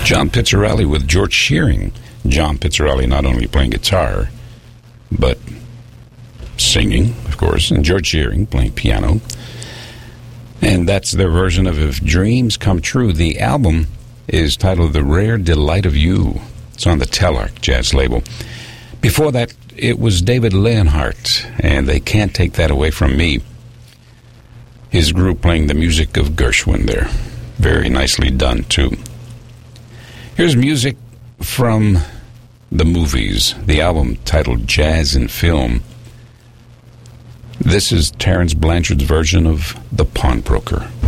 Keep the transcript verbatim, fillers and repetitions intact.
John Pizzarelli with George Shearing. John Pizzarelli not only playing guitar, but singing, of course, and George Shearing playing piano. And that's their version of If Dreams Come True. The album is titled The Rare Delight of You. It's on the Telarc Jazz label. Before that, it was David Leonhardt, and They Can't Take That Away From Me. His group playing the music of Gershwin there. Very nicely done, too. Here's music from the movies, the album titled Jazz in Film. This is Terence Blanchard's version of The Pawnbroker.